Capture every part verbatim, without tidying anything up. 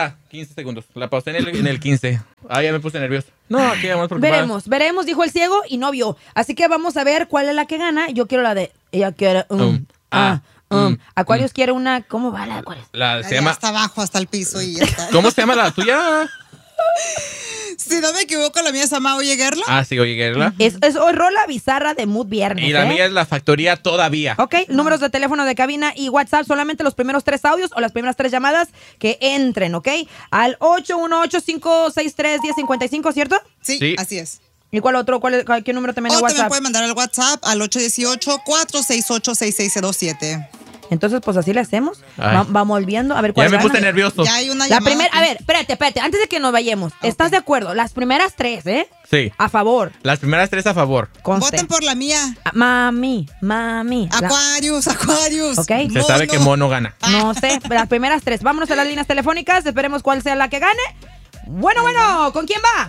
pausa. quince segundos. La pausé en el, en el quince. Ah, ya me puse nervioso. No, aquí vamos por Veremos, veremos, dijo el ciego y no vio. Así que vamos a ver cuál es la que gana. Yo quiero la de... Ella quiere... Um, um, ah, um. um. Aquarius um. quiere una... ¿Cómo va la de Aquarius? La se llama... hasta abajo, hasta el piso y ya está. ¿Cómo se llama la tuya? Si no me equivoco, la mía se llama Oye Gerla. Ah, sí, Oye Gerla. Es, es hoy rola bizarra de Mood Viernes. Y la ¿eh? mía es La Factoría Todavía. Ok, números de teléfono de cabina y WhatsApp, solamente los primeros tres audios o las primeras tres llamadas que entren, ¿ok? Al ocho uno ocho, cinco seis tres, uno cero cinco cinco, ¿cierto? Sí, sí, así es. ¿Y cuál otro? ¿Cuál es, cuál, ¿Qué número también en WhatsApp? O WhatsApp? te me puede mandar al WhatsApp al ocho uno ocho, cuatro seis ocho, seis seis cero siete. Entonces, pues así le hacemos. Va, vamos viendo a ver cuál Ya me gana. puse nervioso. Ya hay una la llamada. primera, a ver, espérate, espérate, antes de que nos vayamos. Okay. ¿Estás de acuerdo? Las primeras tres, ¿eh? Sí. A favor. Las primeras tres a favor. Conste. Voten por la mía. Ah, mami, mami. Aquarius, la... Aquarius. Ok. Se mono. Sabe que mono gana. No sé, las primeras tres. Vámonos a las líneas telefónicas. Esperemos cuál sea la que gane. Bueno, bueno, ¿con quién va?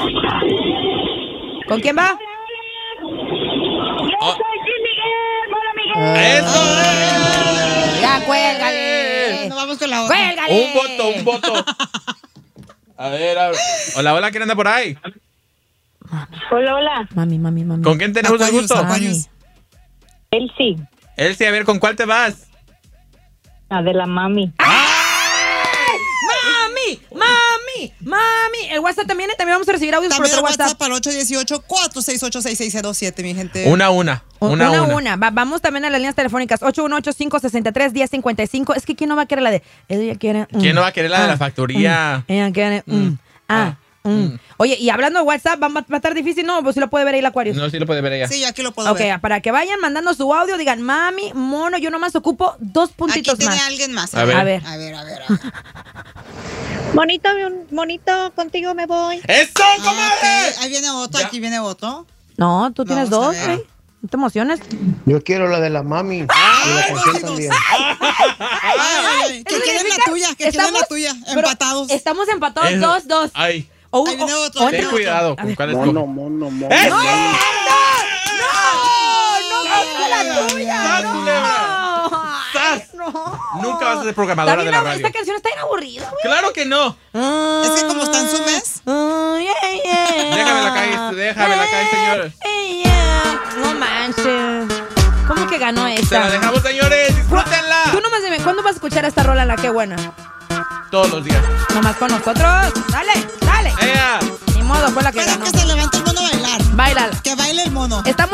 ¿Con quién va? Oh. ¡Eso es! ¡Ya, cuélgale! No, vamos con la otra. ¡Cuélgale! Un voto, un voto. A ver, a ver. Hola, hola, ¿quién anda por ahí? Mami. Hola, hola. Mami, mami, mami. ¿Con quién tenemos el gusto? Elsie. Elsie, a ver, ¿con cuál te vas? La de la mami. ¡Ay! ¡Mami! ¡Mami! ¡Mami! El WhatsApp también, también vamos a recibir audios por otro WhatsApp. WhatsApp al ocho uno ocho, cuatro seis ocho, seis seis cero siete, mi gente. Una a una. Una, una, una. una. Va, vamos también a las líneas telefónicas. ocho uno ocho, cinco seis tres, uno cero cinco cinco. Es que ¿quién no va a querer la de... Ella quiere... Mm, ¿Quién no va a querer la ah, de la factoría? Mm, ella quiere... Mm, mm, ah, mm. Mm. Oye, y hablando de WhatsApp, ¿va, va a estar difícil? No, pues sí lo puede ver ahí el Aquarius. No, sí lo puede ver ella. Sí, yo aquí lo puedo okay, ver. Ok, para que vayan mandando su audio, digan, mami, mono, yo nomás ocupo dos puntitos aquí tiene más. alguien más. A ver. A ver. A ver, a ver. A ver. Monito, monito, contigo me voy. ¡Eso, comadre! Ah, okay. Ahí viene otro, ya. Aquí viene otro. No, tú tienes Vamos dos, güey. No te emociones. Yo quiero la de la mami. ¡Ay, y la no, canción no, también. Ay, ay, ay. Que quede la tuya, que quede la tuya. Empatados. Estamos empatados, Eso. dos, dos. Ay. Oh, Ahí viene oh, otro. oh, Ahí Ten viene cuidado otro. con cuál es. Mono, mono, mono. ¡Eh! ¡No! ¡No! ¡No! ¡La tuya! ¡Sas, ¡No! culebra! Ay, ¡Sas! no. Nunca vas a ser programadora de la radio. Esta canción está bien aburrida, güey. ¡Claro que no! Es que como está en su mes. Oh, yeah, yeah. Déjame la calle, déjame la calle, señor. Hey, yeah. No manches. ¿Cómo que ganó esta? Se la dejamos, señores. Disfrútenla. Tú nomás dime, ¿cuándo vas a escuchar esta rola, la que buena? Todos los días. Nomás con nosotros. Dale, dale. ¡Ea! Ni modo, fue la que Pero ganó. que se levante el mono a bailar. Báilala. Que baile el mono. Estamos